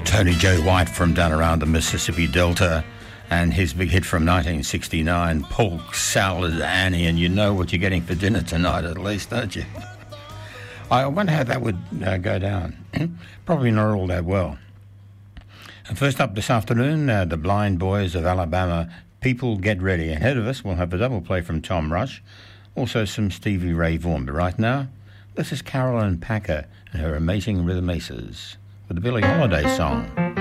Tony J. White from down around the Mississippi Delta, and his big hit from 1969, Pork Salad Annie, and you know what you're getting for dinner tonight at least, don't you? I wonder how that would go down. Probably not all that well. And first up this afternoon, the Blind Boys of Alabama, People Get Ready. Ahead of us, we'll have a double play from Tom Rush, also some Stevie Ray Vaughan. But right now, this is Carolyn Packer and her amazing Rhythm Aces with the Billie Holiday song.